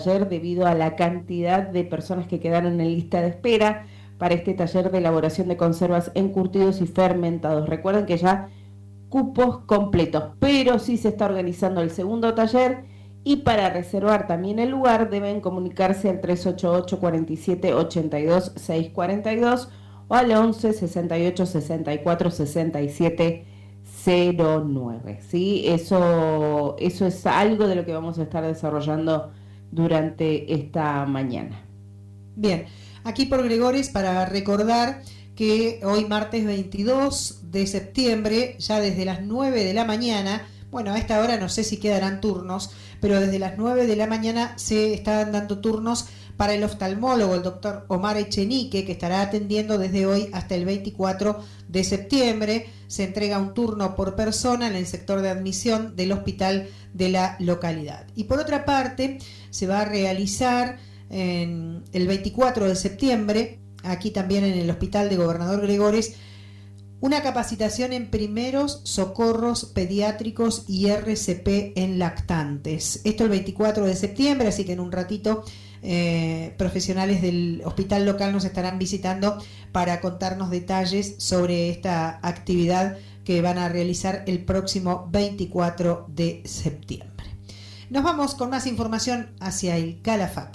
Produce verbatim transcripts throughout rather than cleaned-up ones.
taller debido a la cantidad de personas que quedaron en lista de espera para este taller de elaboración de conservas encurtidos y fermentados. Recuerden que ya cupos completos, pero sí se está organizando el segundo taller y para reservar también el lugar deben comunicarse al tres ocho ocho, cuatro siete, ocho dos, seis cuatro dos o al once, sesenta y ocho, sesenta y cuatro, sesenta y siete cero nueve. ¿Sí? Eso, eso es algo de lo que vamos a estar desarrollando durante esta mañana. Bien, aquí por Gregores para recordar que hoy martes veintidós de septiembre, ya desde las nueve de la mañana, bueno, a esta hora no sé si quedarán turnos, pero desde las nueve de la mañana se están dando turnos para el oftalmólogo, el doctor Omar Echenique, que estará atendiendo desde hoy hasta el veinticuatro de septiembre. Se entrega un turno por persona en el sector de admisión del hospital de la localidad. Y por otra parte, se va a realizar en el veinticuatro de septiembre, aquí también en el hospital de Gobernador Gregores, una capacitación en primeros socorros pediátricos y R C P en lactantes. Esto el veinticuatro de septiembre, así que en un ratito eh, profesionales del hospital local nos estarán visitando para contarnos detalles sobre esta actividad que van a realizar el próximo veinticuatro de septiembre. Nos vamos con más información hacia el Calafate.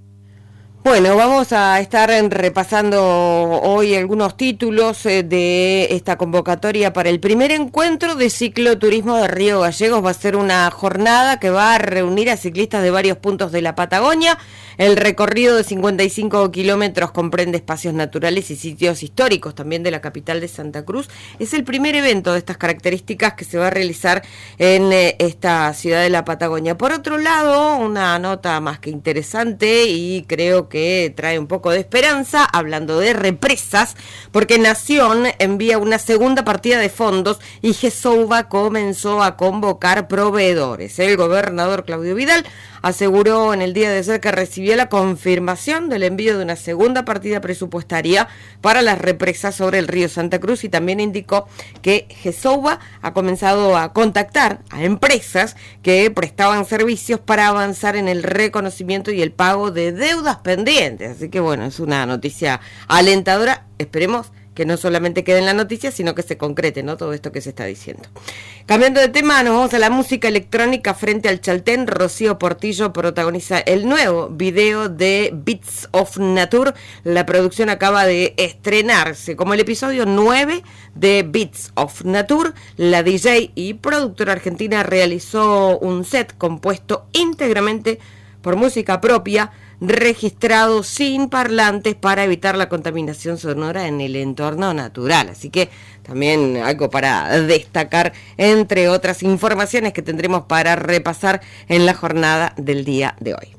Bueno, vamos a estar repasando hoy algunos títulos de esta convocatoria para el primer encuentro de cicloturismo de Río Gallegos. Va a ser una jornada que va a reunir a ciclistas de varios puntos de la Patagonia. El recorrido de cincuenta y cinco kilómetros comprende espacios naturales y sitios históricos también de la capital de Santa Cruz. Es el primer evento de estas características que se va a realizar en esta ciudad de la Patagonia. Por otro lado, una nota más que interesante y creo que que trae un poco de esperanza, hablando de represas, porque Nación envía una segunda partida de fondos y GESOUBA comenzó a convocar proveedores. El gobernador Claudio Vidal aseguró en el día de ayer que recibió la confirmación del envío de una segunda partida presupuestaria para las represas sobre el río Santa Cruz y también indicó que GESOUBA ha comenzado a contactar a empresas que prestaban servicios para avanzar en el reconocimiento y el pago de deudas pendientes. Así que bueno, es una noticia alentadora. Esperemos que no solamente quede en la noticia, sino que se concrete, ¿no?, todo esto que se está diciendo. Cambiando de tema, nos vamos a la música electrónica. Frente al Chaltén, Rocío Portillo protagoniza el nuevo video de Beats of Nature. La producción acaba de estrenarse como el episodio nueve de Beats of Nature. La D J y productora argentina realizó un set compuesto íntegramente por música propia, registrado sin parlantes para evitar la contaminación sonora en el entorno natural. Así que también algo para destacar, entre otras informaciones que tendremos para repasar en la jornada del día de hoy.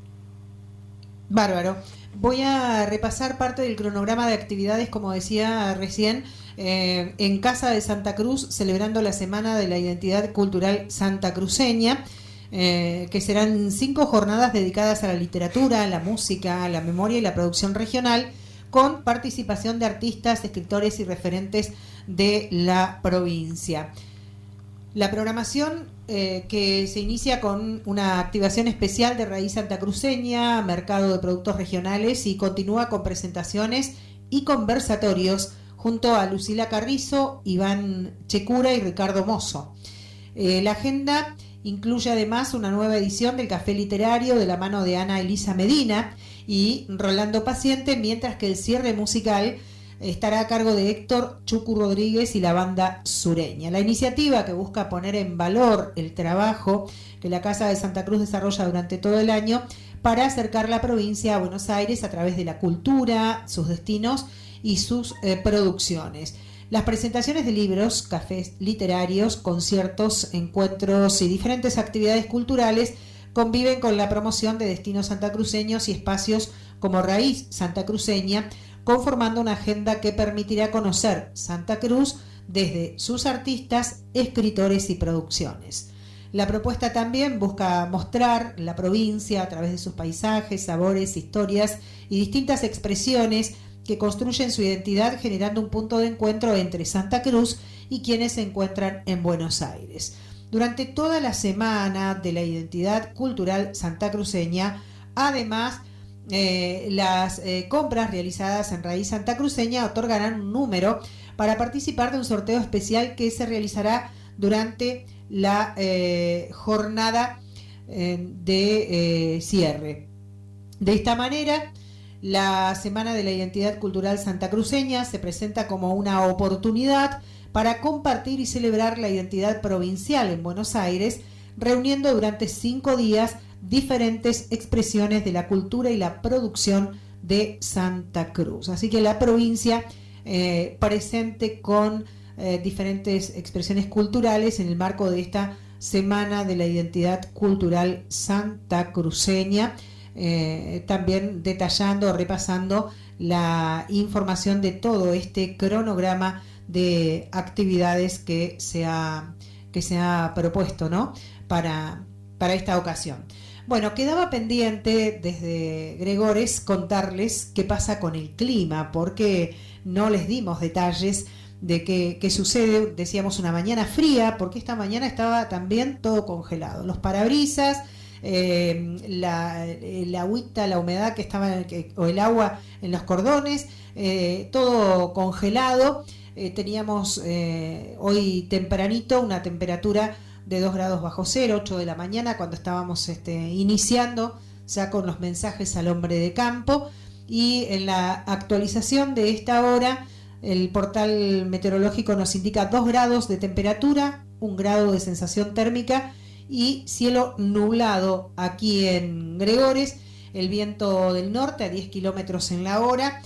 Bárbaro. Voy a repasar parte del cronograma de actividades, como decía recién, eh, en Casa de Santa Cruz, celebrando la Semana de la Identidad Cultural Santacruceña. Eh, que serán cinco jornadas dedicadas a la literatura, la música, la memoria y la producción regional, con participación de artistas, escritores y referentes de la provincia. La programación eh, que se inicia con una activación especial de raíz santacruceña, mercado de productos regionales, y continúa con presentaciones y conversatorios junto a Lucila Carrizo, Iván Checura y Ricardo Mozo. Eh, la agenda incluye además una nueva edición del Café Literario de la mano de Ana Elisa Medina y Rolando Paciente, mientras que el cierre musical estará a cargo de Héctor Chucu Rodríguez y la banda sureña. La iniciativa, que busca poner en valor el trabajo que la Casa de Santa Cruz desarrolla durante todo el año para acercar la provincia a Buenos Aires a través de la cultura, sus destinos y sus eh, producciones. Las presentaciones de libros, cafés literarios, conciertos, encuentros y diferentes actividades culturales conviven con la promoción de destinos santacruceños y espacios como Raíz Santacruceña, conformando una agenda que permitirá conocer Santa Cruz desde sus artistas, escritores y producciones. La propuesta también busca mostrar la provincia a través de sus paisajes, sabores, historias y distintas expresiones que construyen su identidad, generando un punto de encuentro entre Santa Cruz y quienes se encuentran en Buenos Aires. Durante toda la semana de la identidad cultural santacruceña Además, eh, las eh, compras realizadas en Raíz Santacruceña otorgarán un número para participar de un sorteo especial que se realizará durante la eh, jornada eh, de eh, cierre. De esta manera, la Semana de la Identidad Cultural Santacruceña se presenta como una oportunidad para compartir y celebrar la identidad provincial en Buenos Aires, reuniendo durante cinco días diferentes expresiones de la cultura y la producción de Santa Cruz. Así que la provincia eh, presente con eh, diferentes expresiones culturales en el marco de esta Semana de la Identidad Cultural Santacruceña, eh, también detallando, repasando la información de todo este cronograma de actividades que se ha, que se ha propuesto, ¿no? para, para esta ocasión. Bueno, quedaba pendiente desde Gregores contarles qué pasa con el clima, porque no les dimos detalles de qué, qué sucede. Decíamos una mañana fría, porque esta mañana estaba también todo congelado. Los parabrisas, eh, la, el agüita, la humedad que estaba, en el, que, o el agua en los cordones, eh, todo congelado. Eh, teníamos eh, hoy tempranito una temperatura de dos grados bajo cero, ocho de la mañana, cuando estábamos este, iniciando ya con los mensajes al hombre de campo, y en la actualización de esta hora el portal meteorológico nos indica dos grados de temperatura, un grado de sensación térmica y cielo nublado aquí en Gregores, el viento del norte a diez kilómetros en la hora.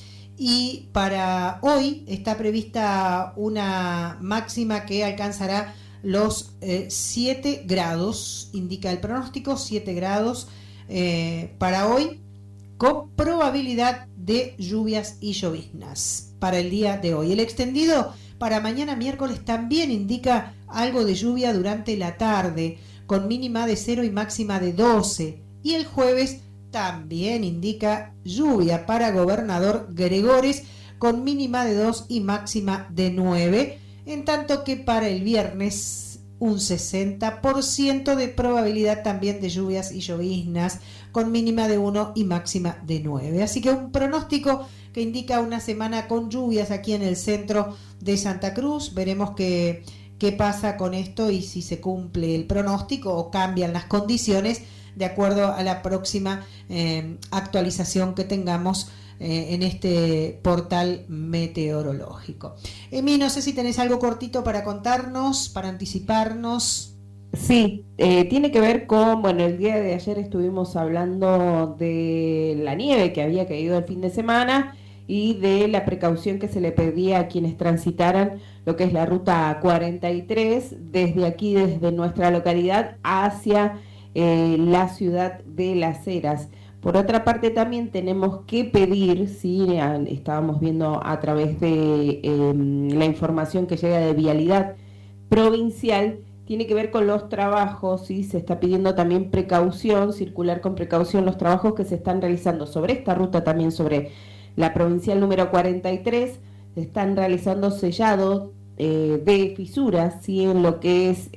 Y para hoy está prevista una máxima que alcanzará los eh, siete grados, indica el pronóstico, siete grados eh, para hoy, con probabilidad de lluvias y lloviznas para el día de hoy. El extendido para mañana miércoles también indica algo de lluvia durante la tarde, con mínima de cero y máxima de doce. Y el jueves también indica lluvia para Gobernador Gregores, con mínima de dos y máxima de nueve. En tanto que para el viernes un sesenta por ciento de probabilidad también de lluvias y lloviznas, con mínima de uno y máxima de nueve. Así que un pronóstico que indica una semana con lluvias aquí en el centro de Santa Cruz. Veremos qué, qué pasa con esto y si se cumple el pronóstico o cambian las condiciones de acuerdo a la próxima eh, actualización que tengamos Eh, en este portal meteorológico. Emi, no sé si tenés algo cortito para contarnos, para anticiparnos. Sí, eh, tiene que ver con, bueno, el día de ayer estuvimos hablando de la nieve que había caído el fin de semana y de la precaución que se le pedía a quienes transitaran lo que es la ruta cuarenta y tres, desde aquí, desde nuestra localidad, hacia eh, la ciudad de Las Heras. Por otra parte, también tenemos que pedir, sí, estábamos viendo a través de eh, la información que llega de Vialidad Provincial, tiene que ver con los trabajos, ¿sí? Se está pidiendo también precaución, circular con precaución los trabajos que se están realizando sobre esta ruta, también sobre la provincial número cuarenta y tres, se están realizando sellado eh, de fisuras, ¿sí? En lo que es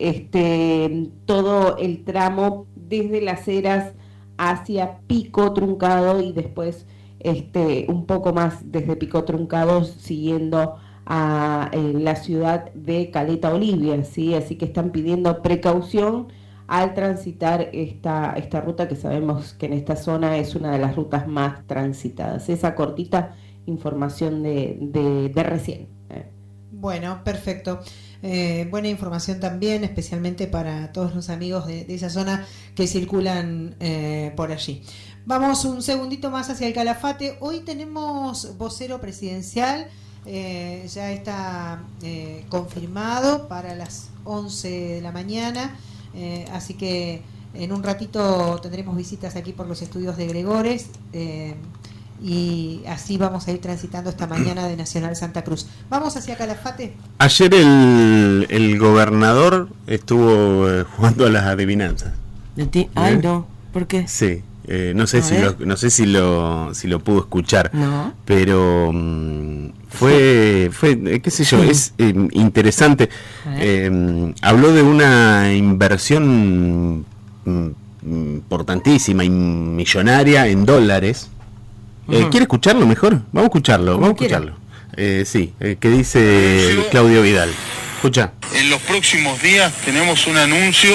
este todo el tramo desde Las Heras hacia Pico Truncado y después este un poco más desde Pico Truncado siguiendo a eh, la ciudad de Caleta Olivia, ¿sí? Así que están pidiendo precaución al transitar esta, esta ruta, que sabemos que en esta zona es una de las rutas más transitadas. Esa cortita información de, de, de recién. Eh. Bueno, perfecto. Eh, buena información también, especialmente para todos los amigos de, de esa zona que circulan eh, por allí. Vamos un segundito más hacia el Calafate. Hoy tenemos vocero presidencial, eh, ya está eh, confirmado para las once de la mañana, eh, así que en un ratito tendremos visitas aquí por los estudios de Gregores. Eh, y así vamos a ir transitando esta mañana de Nacional Santa Cruz. Vamos hacia Calafate. Ayer el, el gobernador estuvo eh, jugando a las adivinanzas. ¿Eh? Ay, no, ¿por qué? Sí, eh, no sé a si lo, no sé si lo si lo pudo escuchar, no, pero um, fue fue qué sé yo, sí. es eh, interesante. Eh, habló de una inversión importantísima y millonaria en dólares. Uh-huh. eh, ¿Quiere escucharlo mejor? Vamos a escucharlo, vamos a escucharlo. Eh, sí, eh, que dice anuncio, Claudio Vidal. Escucha. En los próximos días tenemos un anuncio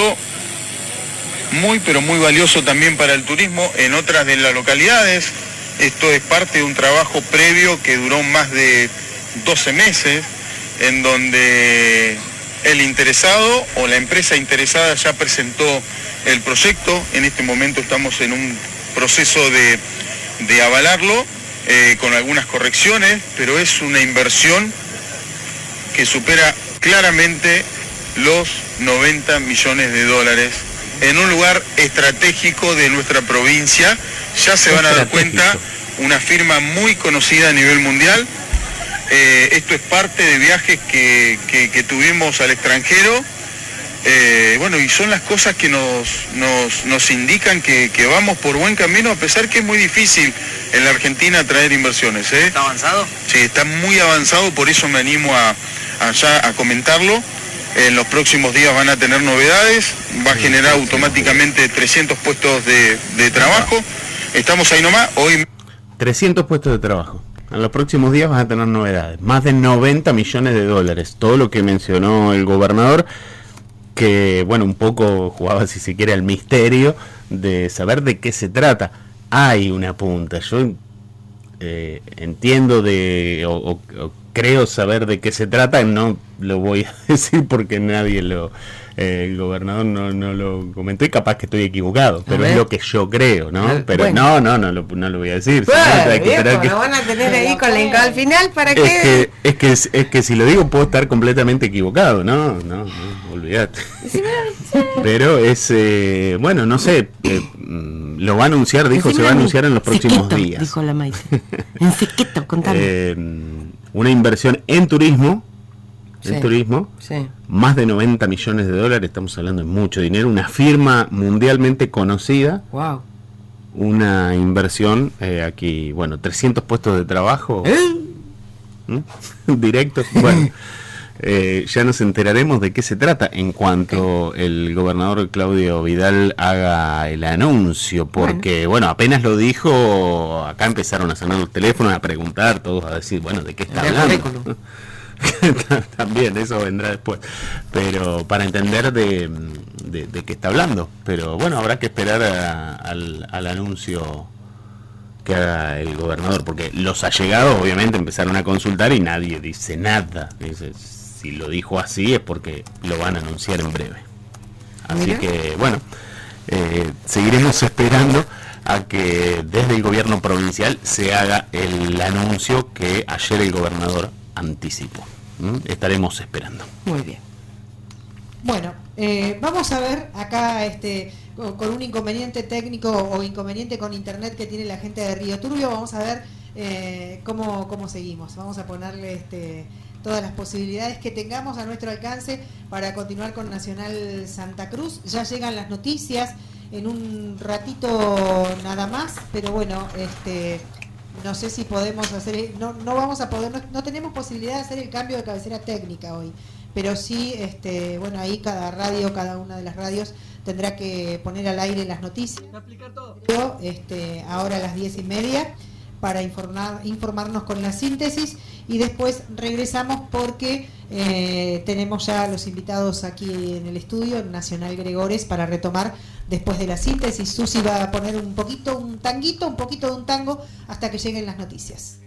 muy pero muy valioso también para el turismo en otras de las localidades. Esto es parte de un trabajo previo que duró más de doce meses, en donde el interesado o la empresa interesada ya presentó el proyecto. En este momento estamos en un proceso de, de avalarlo eh, con algunas correcciones, pero es una inversión que supera claramente los noventa millones de dólares en un lugar estratégico de nuestra provincia. Ya se van a dar cuenta, una firma muy conocida a nivel mundial. Eh, esto es parte de viajes que, que, que tuvimos al extranjero. Eh, bueno, y son las cosas que nos, nos, nos indican que, que vamos por buen camino, a pesar que es muy difícil en la Argentina traer inversiones. ¿eh? ¿Está avanzado? Sí, está muy avanzado, por eso me animo a, a, ya a comentarlo. En los próximos días van a tener novedades, va a generar automáticamente trescientos puestos de, de trabajo. Estamos ahí nomás, hoy... trescientos puestos de trabajo. En los próximos días vas a tener novedades. Más de noventa millones de dólares. Todo lo que mencionó el gobernador, que, bueno, un poco jugaba, si se quiere, al misterio de saber de qué se trata. Hay una punta. Yo eh, entiendo de... O, o, o creo saber de qué se trata. No lo voy a decir porque nadie lo... Eh, el gobernador no, no lo comentó y capaz que estoy equivocado, pero es lo que yo creo, ¿no? Ver, pero bueno. no, no, no lo, no lo voy a decir. Bueno, si no, hay que viejo, que... lo van a tener ahí con la al final para es que... que es que es, es que si lo digo puedo estar completamente equivocado, no, no, no, olvídate. Pero es eh, bueno, no sé, eh, lo va a anunciar, dijo, se va a anunciar en los próximos sequito, días. Dijo la Maite. En sequito, contame. Eh, una inversión en turismo. En sí, turismo, sí. Más de noventa millones de dólares, estamos hablando de mucho dinero, una firma mundialmente conocida, wow. Una inversión, eh, aquí, bueno, trescientos puestos de trabajo, ¿Eh? ¿Mm? Directos, bueno, eh, ya nos enteraremos de qué se trata en cuanto okay. el gobernador Claudio Vidal haga el anuncio, porque, bueno, bueno apenas lo dijo, acá empezaron a sonar los teléfonos, a preguntar, todos a decir, bueno, ¿de qué está el hablando? También eso vendrá después, pero para entender de, de, de qué está hablando. Pero bueno, habrá que esperar a, al, al anuncio que haga el gobernador, porque los allegados obviamente empezaron a consultar y nadie dice nada. Dice, si lo dijo así es porque lo van a anunciar en breve. Así ¿Mira? que bueno, eh, seguiremos esperando a que desde el gobierno provincial se haga el anuncio que ayer el gobernador anticipo. ¿Mm? Estaremos esperando. Muy bien. Bueno, eh, vamos a ver acá este con, con un inconveniente técnico o inconveniente con internet que tiene la gente de Río Turbio. Vamos a ver eh, cómo, cómo seguimos. Vamos a ponerle este todas las posibilidades que tengamos a nuestro alcance para continuar con Nacional Santa Cruz. Ya llegan las noticias en un ratito nada más, pero bueno, este no sé si podemos hacer, no no vamos a poder, no, no tenemos posibilidad de hacer el cambio de cabecera técnica hoy, pero sí, este bueno, ahí cada radio, cada una de las radios tendrá que poner al aire las noticias. Yo, este, ahora a las diez y media para informar, informarnos con la síntesis y después regresamos porque eh, tenemos ya los invitados aquí en el estudio, en Nacional Gregores, para retomar después de la síntesis. Susi va a poner un poquito, un tanguito, un poquito de un tango hasta que lleguen las noticias.